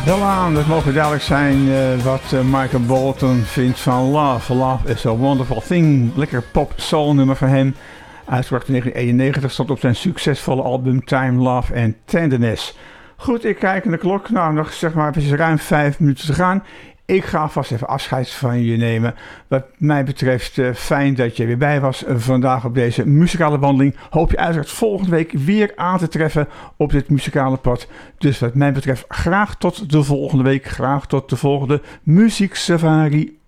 Wel aan, het mogen duidelijk zijn wat Michael Bolton vindt van Love. Love is a Wonderful Thing. Lekker pop soul nummer van hem. Uitgebracht in 1991, stond op zijn succesvolle album Time, Love and Tenderness. Goed, ik kijk naar de klok. Nou, nog zeg maar, het is ruim 5 minuten te gaan. Ik ga vast even afscheid van je nemen. Wat mij betreft fijn dat je weer bij was vandaag op deze muzikale wandeling. Hoop je uiteraard volgende week weer aan te treffen op dit muzikale pad. Dus wat mij betreft graag tot de volgende week. Graag tot de volgende Muziek Safari.